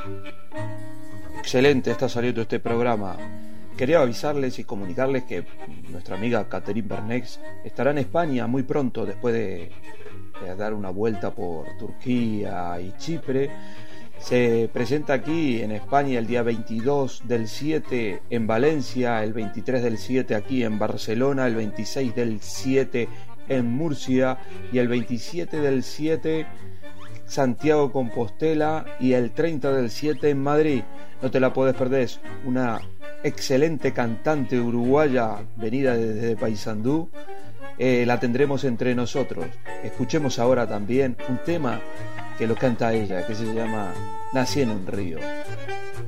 Excelente está saliendo este programa. Quería avisarles y comunicarles que nuestra amiga Catherine Bernex estará en España muy pronto, después de dar una vuelta por Turquía y Chipre. Se presenta aquí en España el día 22 del 7 en Valencia, el 23 del 7 aquí en Barcelona, el 26 del 7 en Murcia y el 27 del 7 Santiago Compostela y el 30 del 7 en Madrid. No te la puedes perder, es una excelente cantante uruguaya venida desde Paysandú. La tendremos entre nosotros. Escuchemos ahora también un tema que lo canta ella, que se llama Nací en un río.